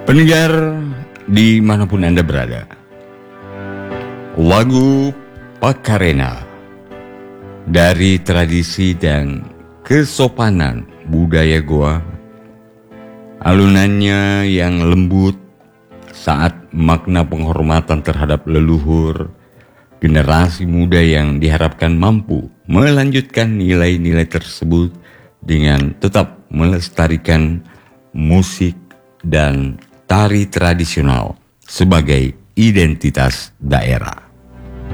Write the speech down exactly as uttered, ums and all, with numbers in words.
Pendengar dimanapun Anda berada, lagu Pakarena dari tradisi dan kesopanan budaya Goa, alunannya yang lembut saat makna penghormatan terhadap leluhur, generasi muda yang diharapkan mampu melanjutkan nilai-nilai tersebut dengan tetap melestarikan musik dan tari tradisional sebagai identitas daerah.